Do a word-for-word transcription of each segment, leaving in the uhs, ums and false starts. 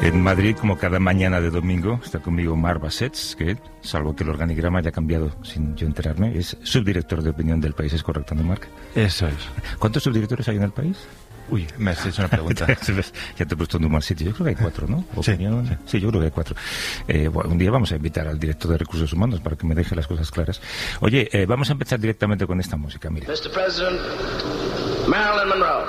En Madrid, como cada mañana de domingo, está conmigo Marc Bassets, que, salvo que el organigrama haya cambiado sin yo enterarme, es subdirector de opinión del País. ¿Es correcto, no, Marc? Eso es. ¿Cuántos subdirectores hay en el País? Uy, me has hecho una pregunta. Ya te he puesto en un mal sitio. Yo creo que hay cuatro, ¿no? Opinión. Sí, sí, yo creo que hay cuatro. Eh, bueno, un día vamos a invitar al director de Recursos Humanos para que me deje las cosas claras. Oye, eh, vamos a empezar directamente con esta música, mira. mister President, Marilyn Monroe.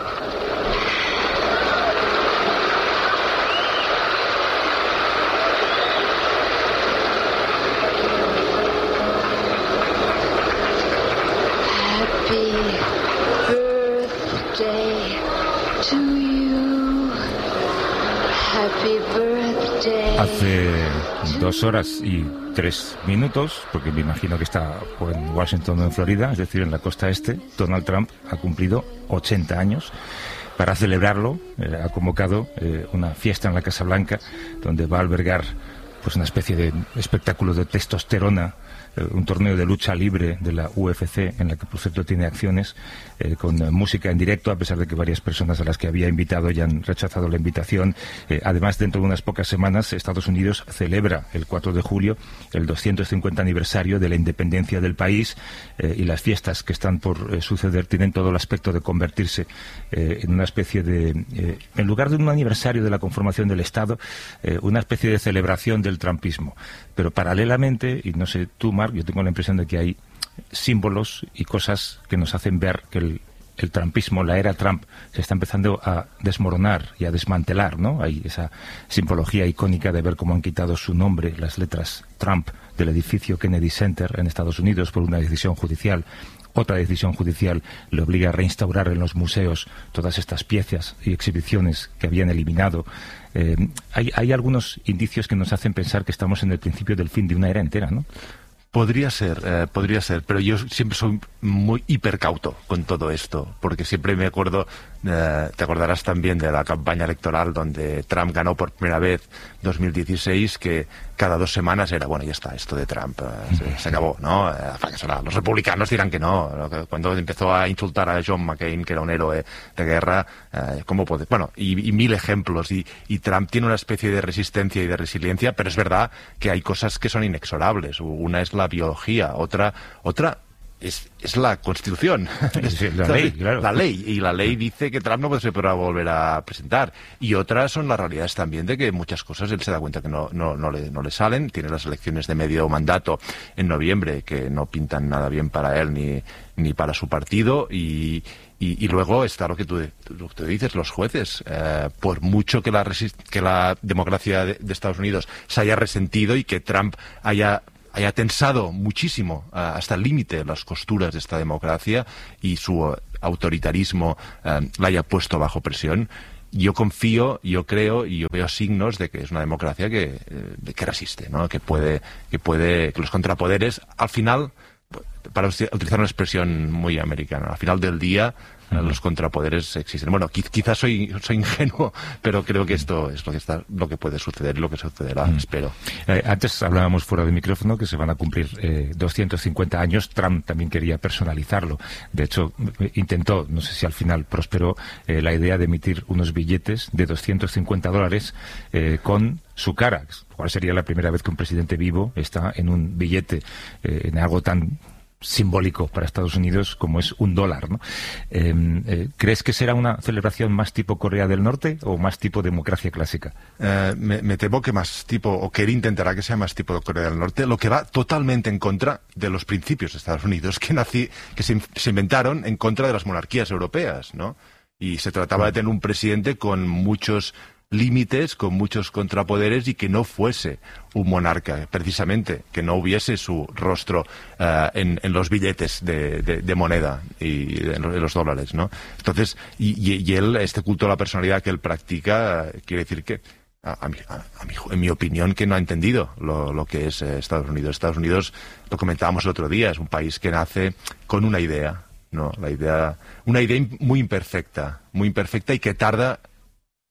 Hace dos horas y tres minutos, porque me imagino que está o en Washington o en Florida, es decir, en la costa este, Donald Trump ha cumplido ochenta años. Para celebrarlo, eh, ha convocado eh, una fiesta en la Casa Blanca, donde va a albergar pues una especie de espectáculo de testosterona, eh, un torneo de lucha libre de la U F C, en la que por cierto tiene acciones, eh, con eh, música en directo, a pesar de que varias personas a las que había invitado ya han rechazado la invitación. Eh, además, dentro de unas pocas semanas, Estados Unidos celebra el cuatro de julio el doscientos cincuenta aniversario de la independencia del país, eh, y las fiestas que están por eh, suceder tienen todo el aspecto de convertirse eh, en una especie de, eh, en lugar de un aniversario de la conformación del Estado, eh, una especie de celebración del trumpismo. Pero paralelamente, y no sé tú, Marc, yo tengo la impresión de que hay símbolos y cosas que nos hacen ver que el, el trumpismo, la era Trump, se está empezando a desmoronar y a desmantelar, ¿no? Hay esa simbología icónica de ver cómo han quitado su nombre, las letras Trump, del edificio Kennedy Center en Estados Unidos por una decisión judicial. Otra decisión judicial le obliga a reinstaurar en los museos todas estas piezas y exhibiciones que habían eliminado. Eh, hay, hay algunos indicios que nos hacen pensar que estamos en el principio del fin de una era entera, ¿no? Podría ser, eh, podría ser, pero yo siempre soy muy hipercauto con todo esto, porque siempre me acuerdo, eh, te acordarás también de la campaña electoral donde Trump ganó por primera vez dos mil dieciséis, que cada dos semanas era, bueno, ya está, esto de Trump eh, se, se acabó, ¿no? Eh, los republicanos dirán que no. Cuando empezó a insultar a John McCain, que era un héroe de guerra, eh, ¿cómo puede? Bueno, y, y mil ejemplos, y, y Trump tiene una especie de resistencia y de resiliencia, pero es verdad que hay cosas que son inexorables. Una es la biología, otra otra es, es la Constitución. Sí, la ley, claro. La ley, y la ley dice que Trump no se podrá volver a presentar. Y otras son las realidades también de que muchas cosas él se da cuenta que no, no, no, le, no le salen. Tiene las elecciones de medio mandato en noviembre que no pintan nada bien para él ni, ni para su partido, y Y, y luego está lo que tú, lo que tú dices, los jueces. Eh, por mucho que la, resist que la democracia de, de Estados Unidos se haya resentido y que Trump haya, haya tensado muchísimo, uh, hasta el límite, las costuras de esta democracia, y su uh, autoritarismo uh, la haya puesto bajo presión, yo confío, yo creo y yo veo signos de que es una democracia que, eh, que resiste, ¿no? Que puede, que puede, que los contrapoderes, al final, para utilizar una expresión muy americana, al final del día uh-huh. los contrapoderes existen. Bueno, quizás soy, soy ingenuo, pero creo que esto es lo que está, lo que puede suceder y lo que sucederá, uh-huh. espero. Eh, antes hablábamos fuera de micrófono que se van a cumplir eh, doscientos cincuenta años. Trump también quería personalizarlo. De hecho, intentó, no sé si al final prosperó, eh, la idea de emitir unos billetes de doscientos cincuenta dólares eh, con su cara, cuál sería la primera vez que un presidente vivo está en un billete, eh, en algo tan simbólico para Estados Unidos como es un dólar, ¿no? Eh, eh, ¿Crees que será una celebración más tipo Corea del Norte o más tipo democracia clásica? Eh, me, me temo que más tipo, o que él intentará que sea más tipo Corea del Norte, lo que va totalmente en contra de los principios de Estados Unidos, que, nací, que se, se inventaron en contra de las monarquías europeas, ¿no? Y se trataba de tener un presidente con muchos límites, con muchos contrapoderes, y que no fuese un monarca, precisamente, que no hubiese su rostro uh, en, en los billetes de, de, de moneda y en los, en los dólares, ¿no? Entonces, y, y, y él, este culto a la personalidad que él practica, uh, quiere decir que, a, a, mi, a, a mi, en mi opinión, que no ha entendido lo, lo que es eh, Estados Unidos. Estados Unidos, lo comentábamos el otro día, es un país que nace con una idea, ¿no? La idea, una idea muy imperfecta, muy imperfecta, y que tarda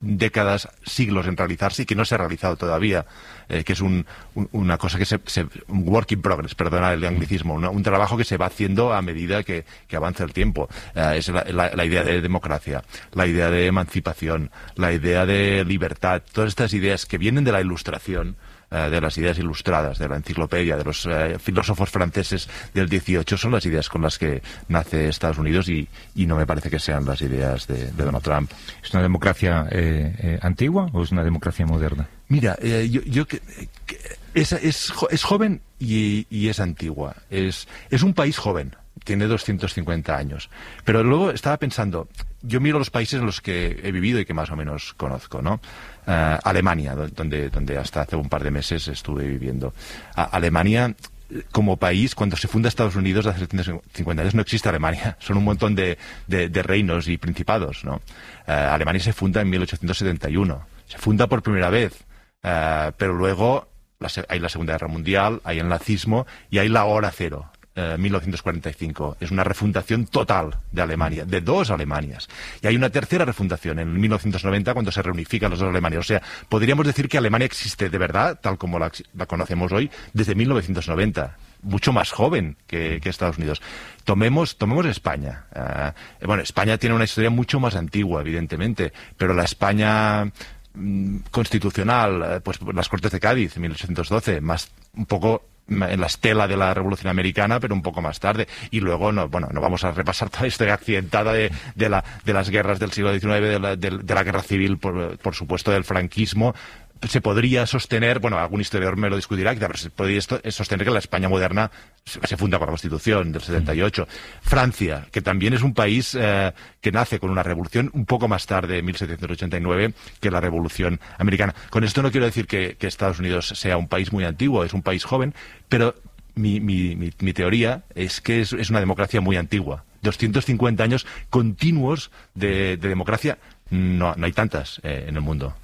décadas, siglos en realizarse y que no se ha realizado todavía, eh, que es un, un, una cosa que se, se... un work in progress, perdona el anglicismo, ¿no? Un trabajo que se va haciendo a medida que, que avanza el tiempo. Eh, es la, la, la idea de democracia, la idea de emancipación, la idea de libertad, todas estas ideas que vienen de la Ilustración, de las ideas ilustradas, de la enciclopedia, de los eh, filósofos franceses del dieciocho, son las ideas con las que nace Estados Unidos y, y no me parece que sean las ideas de, de Donald Trump. ¿Es una democracia eh, eh, antigua o es una democracia moderna? Mira, eh, yo, yo que, que es, es, es joven y, y es antigua. Es, es un país joven, tiene doscientos cincuenta años. Pero luego estaba pensando, yo miro los países en los que he vivido y que más o menos conozco, ¿no? Uh, Alemania, donde, donde hasta hace un par de meses estuve viviendo. Uh, Alemania, como país, cuando se funda Estados Unidos hace setecientos cincuenta años, no existe Alemania. Son un montón de, de, de reinos y principados, ¿no? Uh, Alemania se funda en mil ochocientos setenta y uno. Se funda por primera vez, uh, pero luego la, hay la Segunda Guerra Mundial, hay el nazismo y hay la hora cero. Eh, mil novecientos cuarenta y cinco. Es una refundación total de Alemania, de dos Alemanias. Y hay una tercera refundación en mil novecientos noventa cuando se reunifican las dos Alemanias. O sea, podríamos decir que Alemania existe de verdad, tal como la, la conocemos hoy, desde mil novecientos noventa. Mucho más joven que, que Estados Unidos. Tomemos, tomemos España. Uh, bueno, España tiene una historia mucho más antigua, evidentemente, pero la España mm, constitucional, pues las Cortes de Cádiz, mil ochocientos doce, más un poco en la estela de la Revolución Americana, pero un poco más tarde. Y luego, no, bueno, no vamos a repasar toda la historia accidentada de, de, la, de las guerras del siglo diecinueve, de la, de, de la guerra civil, por, por supuesto, del franquismo. Se podría sostener, bueno, algún historiador me lo discutirá, pero se podría sostener que la España moderna se funda con la Constitución del setenta y ocho. Francia, que también es un país eh, que nace con una revolución un poco más tarde, en mil setecientos ochenta y nueve, que la Revolución Americana. Con esto no quiero decir que, que Estados Unidos sea un país muy antiguo, es un país joven, pero mi, mi, mi, mi teoría es que es, es una democracia muy antigua. doscientos cincuenta años continuos de, de democracia, no, no hay tantas eh, en el mundo.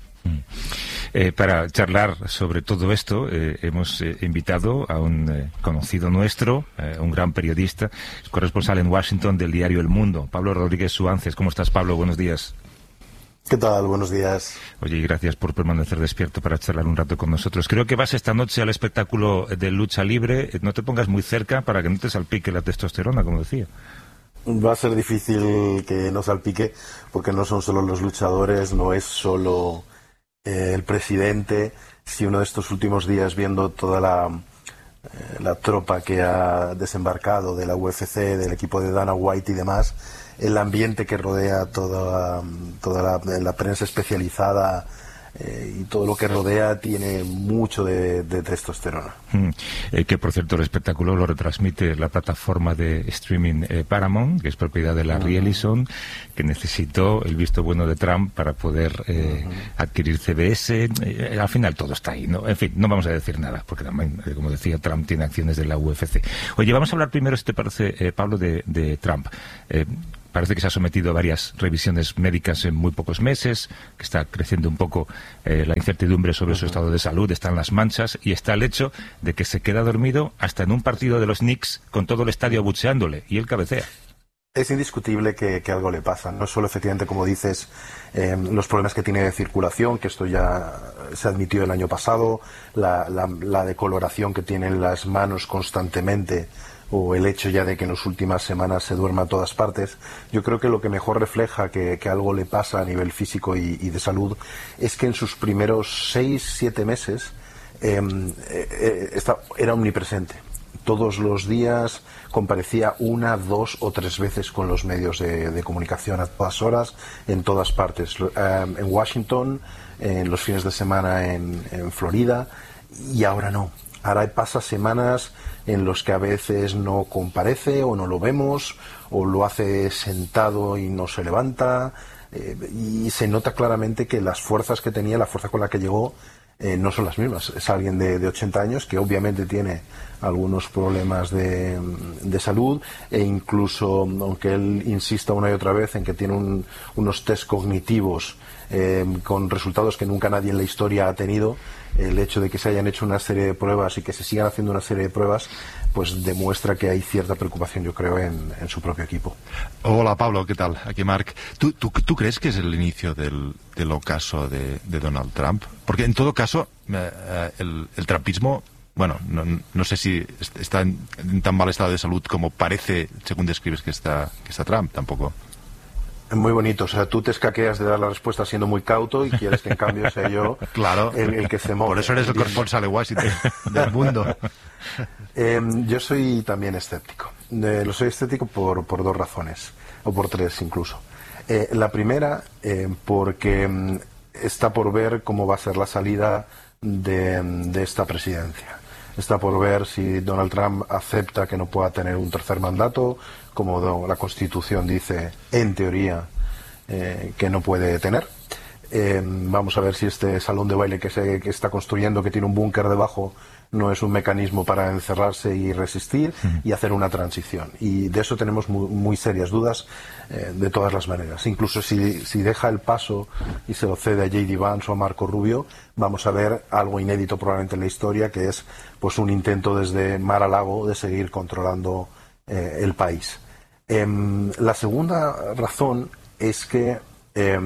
Eh, para charlar sobre todo esto eh, hemos eh, invitado a un eh, conocido nuestro, eh, un gran periodista, corresponsal en Washington del diario El Mundo, Pablo Rodríguez Suances. ¿Cómo estás, Pablo? Buenos días. ¿Qué tal? Buenos días. Oye, y gracias por permanecer despierto para charlar un rato con nosotros. Creo que vas esta noche al espectáculo de lucha libre. No te pongas muy cerca para que no te salpique la testosterona, como decía. Va a ser difícil que no salpique, porque no son solo los luchadores, no es solo eh, el presidente. Si uno de estos últimos días, viendo toda la, eh, la tropa que ha desembarcado de la U F C, del equipo de Dana White y demás, el ambiente que rodea toda, toda la, la prensa especializada eh, y todo lo que rodea tiene mucho de, de testosterona. Mm. Eh, que por cierto el espectáculo lo retransmite la plataforma de streaming eh, Paramount, que es propiedad de Larry uh-huh. Ellison, que necesitó el visto bueno de Trump para poder eh, uh-huh. adquirir C B S. Eh, al final todo está ahí, ¿no? En fin, no vamos a decir nada, porque también, eh, como decía, Trump tiene acciones de la U F C. Oye, vamos a hablar primero, si te parece, eh, Pablo, de, de Trump. Eh, Parece que se ha sometido a varias revisiones médicas en muy pocos meses, que está creciendo un poco eh, la incertidumbre sobre uh-huh. su estado de salud, están las manchas y está el hecho de que se queda dormido hasta en un partido de los Knicks con todo el estadio abucheándole y él cabecea. Es indiscutible que, que algo le pasa, no solo efectivamente, como dices, eh, los problemas que tiene de circulación, que esto ya se admitió el año pasado, la, la, la decoloración que tiene en las manos constantemente, o el hecho ya de que en las últimas semanas se duerma a todas partes. Yo creo que lo que mejor refleja que, que algo le pasa a nivel físico y, y de salud es que en sus primeros seis, siete meses eh, eh, está, era omnipresente. Todos los días comparecía una, dos o tres veces con los medios de, de comunicación a todas horas, en todas partes. Eh, en Washington, en los fines de semana en, en Florida, y ahora no. Ahora pasa semanas en los que a veces no comparece o no lo vemos, o lo hace sentado y no se levanta, eh, y se nota claramente que las fuerzas que tenía, la fuerza con la que llegó, eh, no son las mismas. Es alguien de, de ochenta años que obviamente tiene algunos problemas de, de salud, e incluso, aunque él insista una y otra vez en que tiene un, unos test cognitivos eh, con resultados que nunca nadie en la historia ha tenido. El hecho de que se hayan hecho una serie de pruebas y que se sigan haciendo una serie de pruebas, pues demuestra que hay cierta preocupación, yo creo, en, en su propio equipo. Hola, Pablo, ¿qué tal? Aquí Marc. ¿Tú, tú, tú crees que es el inicio del, del ocaso de, de Donald Trump? Porque en todo caso, eh, el, el trumpismo, bueno, no, no sé si está en, en tan mal estado de salud como parece, según describes, que está, que está Trump, tampoco. Muy bonito, o sea, tú te escaqueas de dar la respuesta siendo muy cauto y quieres que en cambio sea yo claro. el, el que se moje. Por eso eres el corresponsal de Washington del mundo. Eh, yo soy también escéptico. Eh, lo soy escéptico por, por dos razones, o por tres incluso. Eh, la primera, eh, porque mm, está por ver cómo va a ser la salida de, de esta presidencia. Está por ver si Donald Trump acepta que no pueda tener un tercer mandato, como la Constitución dice, en teoría, eh, que no puede tener. Eh, vamos a ver si este salón de baile que se que está construyendo, que tiene un búnker debajo, no es un mecanismo para encerrarse y resistir y hacer una transición. Y de eso tenemos muy, muy serias dudas, eh, de todas las maneras. Incluso si, si deja el paso y se lo cede a J D Vance o a Marco Rubio, vamos a ver algo inédito probablemente en la historia, que es pues un intento desde mar a lago de seguir controlando eh, el país. Eh, la segunda razón es que eh,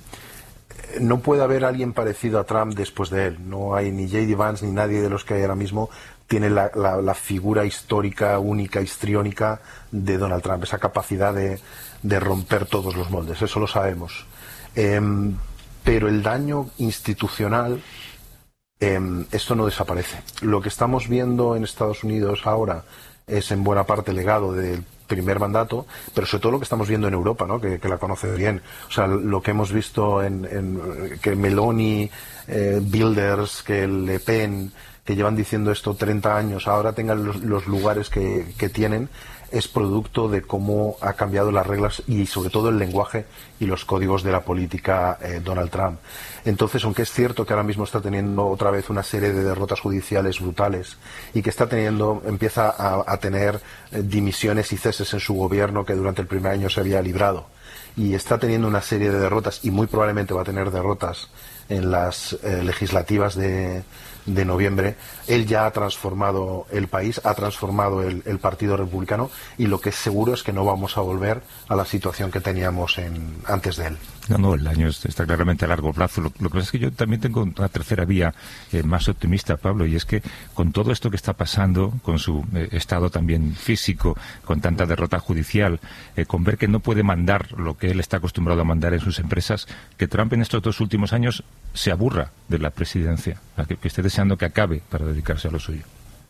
no puede haber alguien parecido a Trump después de él. No hay ni J D Vance ni nadie de los que hay ahora mismo tiene la, la, la figura histórica, única, histriónica de Donald Trump, esa capacidad de, de romper todos los moldes, eso lo sabemos. Eh, pero el daño institucional, eh, esto no desaparece. Lo que estamos viendo en Estados Unidos ahora es en buena parte legado del primer mandato, pero sobre todo lo que estamos viendo en Europa, ¿no? que, que la conoce bien. O sea, lo que hemos visto en, en que Meloni, eh, Wilders, que Le Pen, que llevan diciendo esto treinta años, ahora tengan los, los lugares que, que tienen, es producto de cómo ha cambiado las reglas y sobre todo el lenguaje y los códigos de la política eh, Donald Trump. Entonces, aunque es cierto que ahora mismo está teniendo otra vez una serie de derrotas judiciales brutales y que está teniendo, empieza a, a tener eh, dimisiones y ceses en su gobierno que durante el primer año se había librado, y está teniendo una serie de derrotas y muy probablemente va a tener derrotas en las eh, legislativas de, de noviembre, él ya ha transformado el país, ha transformado el, el Partido Republicano, y lo que es seguro es que no vamos a volver a la situación que teníamos en, antes de él. No, no, el año está claramente a largo plazo. Lo, lo que pasa es que yo también tengo una tercera vía eh, más optimista, Pablo, y es que con todo esto que está pasando, con su eh, estado también físico, con tanta derrota judicial, eh, con ver que no puede mandar lo que él está acostumbrado a mandar en sus empresas, que Trump en estos dos últimos años se aburra de la presidencia, que, que esté deseando que acabe para dedicarse a lo suyo.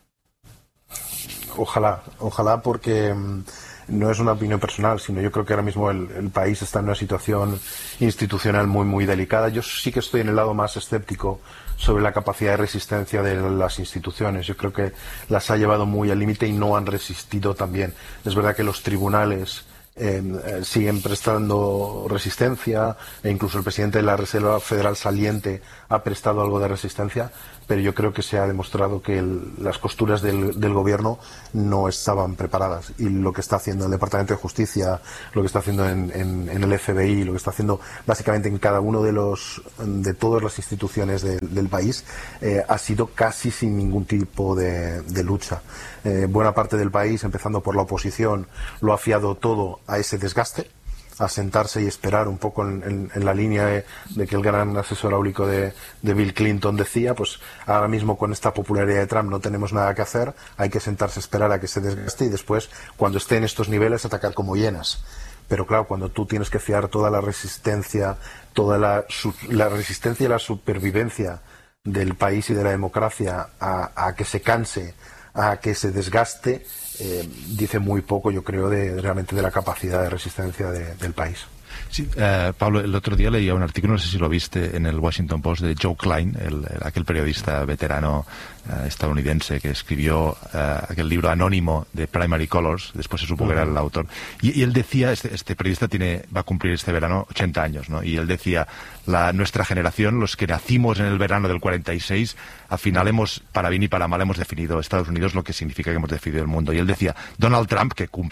Ojalá, ojalá, porque mmm, no es una opinión personal, sino yo creo que ahora mismo el, el país está en una situación institucional muy, muy delicada. Yo sí que estoy en el lado más escéptico sobre la capacidad de resistencia de las instituciones. Yo creo que las ha llevado muy al límite y no han resistido tan bien. Es verdad que los tribunales Eh, eh, siguen prestando resistencia, e incluso el presidente de la Reserva Federal saliente ha prestado algo de resistencia, pero yo creo que se ha demostrado que el, las costuras del, del gobierno no estaban preparadas, y lo que está haciendo el Departamento de Justicia, lo que está haciendo en, en, en el F B I, lo que está haciendo básicamente en cada uno de los de todas las instituciones de, del país, eh, ha sido casi sin ningún tipo de, de lucha. Eh, buena parte del país, empezando por la oposición, lo ha fiado todo a ese desgaste, a sentarse y esperar un poco en, en, en la línea de, de que el gran asesor áulico de, de Bill Clinton decía, pues ahora mismo con esta popularidad de Trump no tenemos nada que hacer, hay que sentarse a esperar a que se desgaste y después, cuando esté en estos niveles, atacar como hienas. Pero claro, cuando tú tienes que fiar toda la resistencia, toda la, su, la resistencia y la supervivencia del país y de la democracia a, a que se canse, a que se desgaste, eh, dice muy poco, yo creo, de realmente de la capacidad de resistencia de, del país. Sí, eh, Pablo, el otro día leía un artículo, no sé si lo viste, en el Washington Post, de Joe Klein, el, el, aquel periodista veterano eh, estadounidense que escribió eh, aquel libro anónimo de Primary Colors, después se supo uh-huh. que era el autor, y, y él decía, este, este periodista tiene va a cumplir este verano ochenta años, ¿no? Y él decía, la, nuestra generación, los que nacimos en el verano del cuarenta y seis, al final hemos, para bien y para mal, hemos definido Estados Unidos, lo que significa que hemos definido el mundo. Y él decía, Donald Trump, que cumple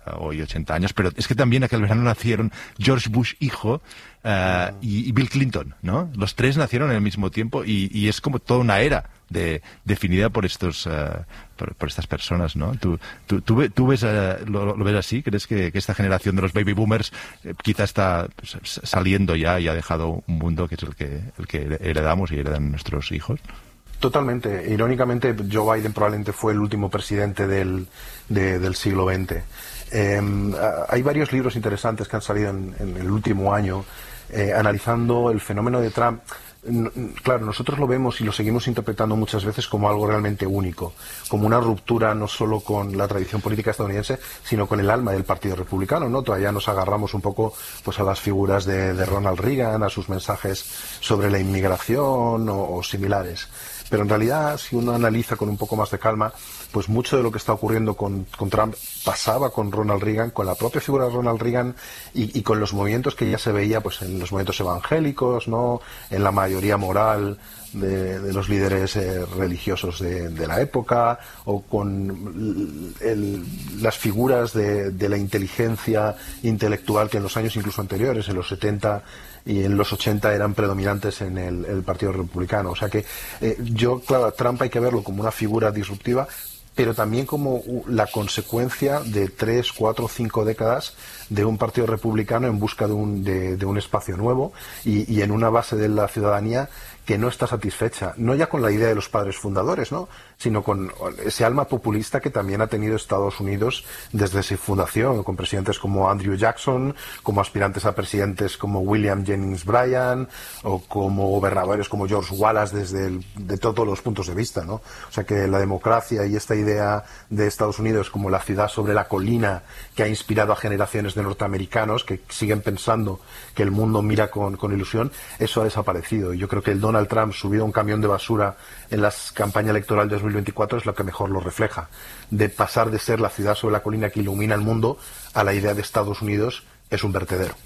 hoy ochenta años, pero es que también aquel verano nacieron George Bush hijo uh, y, y Bill Clinton, ¿no? Los tres nacieron al mismo tiempo y, y es como toda una era de, definida por estos uh, por, por estas personas, ¿no? ¿Tú, tú, tú, tú ves, uh, lo, lo ves así? ¿Crees que, que esta generación de los baby boomers eh, quizá está pues, saliendo ya y ha dejado un mundo que es el que, el que heredamos y heredan nuestros hijos? Totalmente. Irónicamente, Joe Biden probablemente fue el último presidente del, de, del siglo veinte. Eh, hay varios libros interesantes que han salido en, en el último año eh, analizando el fenómeno de Trump. Claro, nosotros lo vemos y lo seguimos interpretando muchas veces como algo realmente único, como una ruptura no solo con la tradición política estadounidense, sino con el alma del Partido Republicano, ¿no? Todavía nos agarramos un poco pues a las figuras de, de Ronald Reagan, a sus mensajes sobre la inmigración o, o similares. Pero en realidad, si uno analiza con un poco más de calma, pues mucho de lo que está ocurriendo con, con Trump pasaba con Ronald Reagan, con la propia figura de Ronald Reagan y, y con los movimientos que ya se veía pues en los movimientos evangélicos, ¿no? En la mayoría moral de, de los líderes eh, religiosos de, de la época, o con el, las figuras de, de la inteligencia intelectual que en los años incluso anteriores, en los setenta y en los ochenta, eran predominantes en el, el Partido Republicano. O sea que eh, yo, claro, a Trump hay que verlo como una figura disruptiva, pero también como la consecuencia de tres, cuatro, cinco décadas de un partido republicano en busca de un, de, de un espacio nuevo y, y en una base de la ciudadanía que no está satisfecha, no ya con la idea de los padres fundadores, ¿no?, sino con ese alma populista que también ha tenido Estados Unidos desde su fundación, con presidentes como Andrew Jackson, como aspirantes a presidentes como William Jennings Bryan, o como gobernadores como George Wallace, desde el, de todos los puntos de vista, ¿no? O sea que la democracia y esta idea de Estados Unidos como la ciudad sobre la colina que ha inspirado a generaciones de norteamericanos que siguen pensando que el mundo mira con, con ilusión, eso ha desaparecido. Y yo creo que el Donald Trump subido a un camión de basura en la campaña electoral de dos mil veinticuatro es lo que mejor lo refleja, de pasar de ser la ciudad sobre la colina que ilumina el mundo a la idea de Estados Unidos es un vertedero.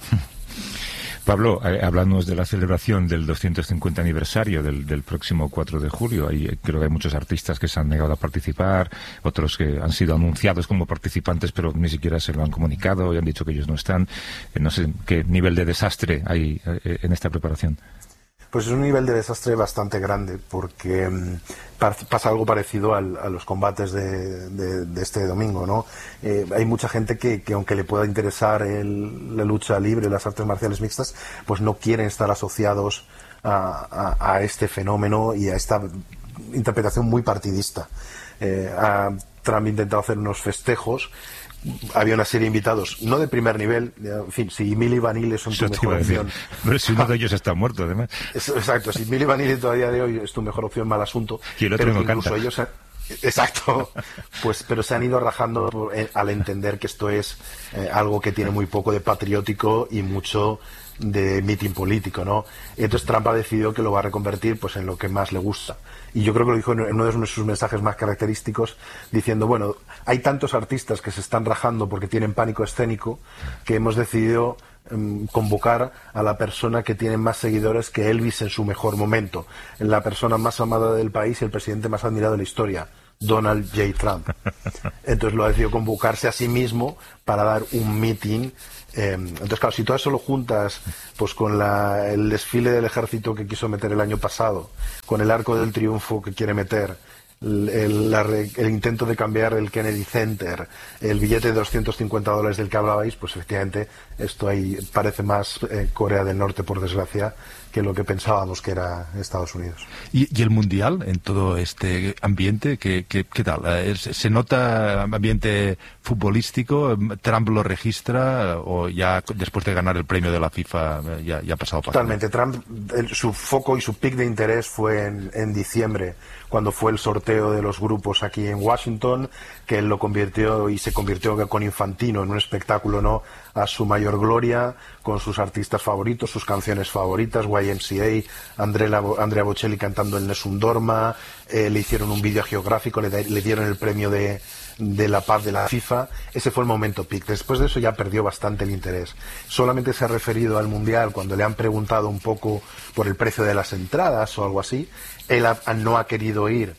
Pablo, eh, háblanos de la celebración del doscientos cincuenta aniversario del, del próximo cuatro de julio. Ahí creo que hay muchos artistas que se han negado a participar, otros que han sido anunciados como participantes pero ni siquiera se lo han comunicado y han dicho que ellos no están. Eh, no sé qué nivel de desastre hay eh, en esta preparación. Pues es un nivel de desastre bastante grande, porque um, pasa algo parecido al, a los combates de, de, de este domingo, ¿no? Eh, hay mucha gente que, que aunque le pueda interesar el, la lucha libre, las artes marciales mixtas, pues no quieren estar asociados a, a, a este fenómeno y a esta interpretación muy partidista. Eh, a Trump ha intentado hacer unos festejos. Había una serie de invitados, no de primer nivel, en fin, si Milli Vanilli son tu mejor opción. Pero si uno de ellos está muerto, además. Exacto, si Milli Vanilli todavía de hoy es tu mejor opción, mal asunto. Y el otro pero no incluso canta. ellos, exacto, pues, pero se han ido rajando por, eh, al entender que esto es eh, algo que tiene muy poco de patriótico y mucho de mitin político, ¿no? Entonces Trump ha decidido que lo va a reconvertir pues en lo que más le gusta. Y yo creo que lo dijo en uno de sus mensajes más característicos, diciendo, bueno, hay tantos artistas que se están rajando porque tienen pánico escénico que hemos decidido um, convocar a la persona que tiene más seguidores que Elvis en su mejor momento, la persona más amada del país y el presidente más admirado de la historia, Donald J. Trump. Entonces lo ha decidido convocarse a sí mismo para dar un meeting. Eh, entonces, claro, si todo eso lo juntas pues con la, el desfile del ejército que quiso meter el año pasado, con el arco del triunfo que quiere meter, el, el, la, el intento de cambiar el Kennedy Center, el billete de doscientos cincuenta dólares del que hablabais, pues efectivamente esto ahí parece más eh, Corea del Norte, por desgracia, que lo que pensábamos que era Estados Unidos. ¿Y, y el Mundial en todo este ambiente? ¿Qué, qué, qué tal? ¿Se nota ambiente futbolístico? ¿Trump lo registra o ya después de ganar el premio de la FIFA ya, ya ha pasado? Totalmente. Trump, el, su foco y su pic de interés fue en, en diciembre, cuando fue el sorteo de los grupos aquí en Washington, que él lo convirtió y se convirtió con Infantino en un espectáculo, ¿no?, a su mayor gloria, con sus artistas favoritos, sus canciones favoritas, Y M C A, Andrea, Andrea Bocelli cantando el Nessun Dorma, eh, le hicieron un vídeo geográfico, le, le dieron el premio de, de la paz de la FIFA. Ese fue el momento peak. Después de eso ya perdió bastante el interés. Solamente se ha referido al Mundial cuando le han preguntado un poco por el precio de las entradas o algo así. Él ha, no ha querido ir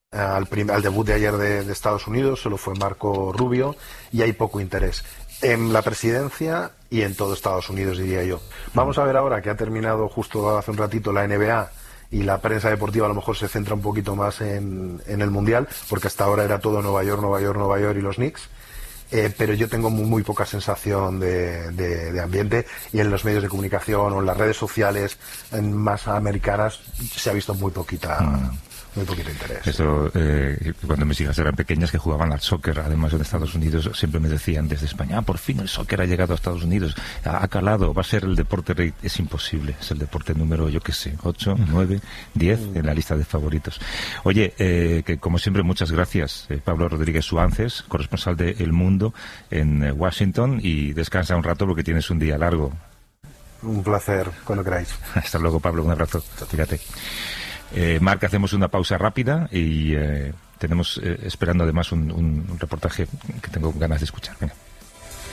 al, prim, al debut de ayer de, de Estados Unidos, solo fue Marco Rubio, y hay poco interés en la presidencia y en todo Estados Unidos, diría yo. Vamos a ver ahora que ha terminado justo hace un ratito la N B A y la prensa deportiva a lo mejor se centra un poquito más en, en el Mundial, porque hasta ahora era todo Nueva York, Nueva York, Nueva York y los Knicks. Eh, pero yo tengo muy, muy poca sensación de, de, de ambiente, y en los medios de comunicación o en las redes sociales en más americanas se ha visto muy poquita... Mm. Muy poquito interés. Eso, eh, cuando mis hijas eran pequeñas que jugaban al soccer, además en Estados Unidos, siempre me decían desde España, ah, por fin el soccer ha llegado a Estados Unidos, ha, ha calado, va a ser el deporte rey. Es imposible, es el deporte número, yo qué sé, ocho, nueve, diez en la lista de favoritos. Oye, eh, que como siempre, muchas gracias, eh, Pablo Rodríguez Suances, corresponsal de El Mundo en eh, Washington, y descansa un rato porque tienes un día largo. Un placer, cuando queráis. Hasta luego, Pablo, un abrazo. Fíjate. Eh, Marc, hacemos una pausa rápida y eh, tenemos eh, esperando además un, un, un reportaje que tengo ganas de escuchar. Venga.